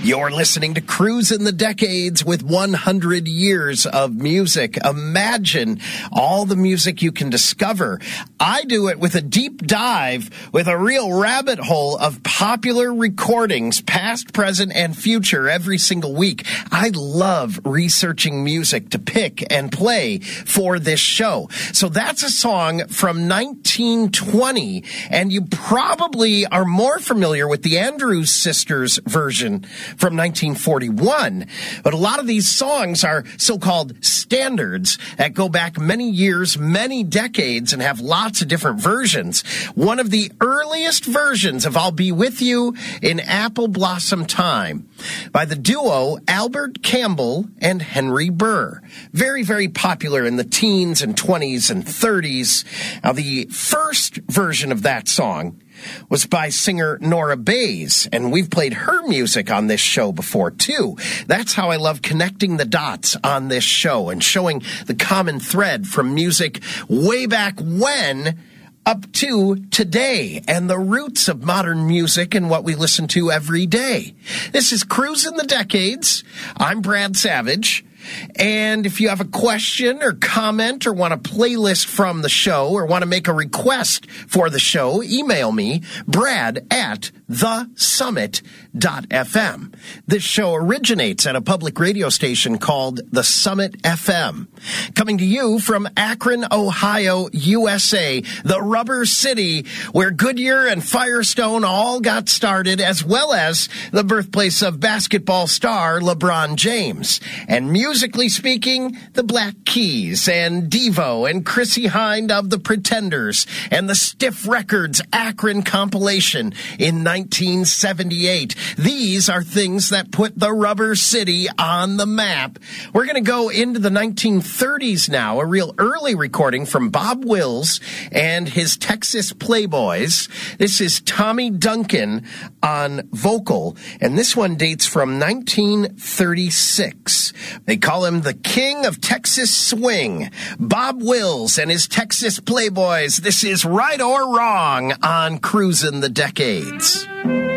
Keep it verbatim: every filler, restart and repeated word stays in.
You're listening to Cruise in the Decades with one hundred years of music. Imagine all the music you can discover. I do it with a deep dive with a real rabbit hole of popular recordings, past, present, and future every single week. I love researching music to pick and play for this show. So that's a song from nineteen twenty, and you probably are more familiar with the Andrews Sisters version from nineteen forty-one. But a lot of these songs are so-called standards that go back many years, many decades, and have lots of different versions. One of the earliest versions of I'll Be With You in Apple Blossom Time by the duo Albert Campbell and Henry Burr. Very, very popular in the teens and twenties and thirties. Now, the first version of that song was by singer Nora Bayes, and we've played her music on this show before, too. That's how I love connecting the dots on this show and showing the common thread from music way back when up to today and the roots of modern music and what we listen to every day. This is Cruise in the Decades. I'm Brad Savage. And if you have a question or comment or want a playlist from the show or want to make a request for the show, email me, Brad at the summit dot f m. This show originates at a public radio station called The Summit F M. Coming to you from Akron, Ohio, U S A, the Rubber City, where Goodyear and Firestone all got started, as well as the birthplace of basketball star LeBron James. And musically speaking, the Black Keys and Devo and Chrissie Hynde of the Pretenders and the Stiff Records Akron compilation in nineteen seventy-eight. These are things that put the Rubber City on the map. We're going to go into the nineteen thirties now, a real early recording from Bob Wills and his Texas Playboys. This is Tommy Duncan on vocal, and this one dates from nineteen thirty-six. They call him the King of Texas Swing. Bob Wills and his Texas Playboys. This is Right or Wrong on Cruisin' the Decades.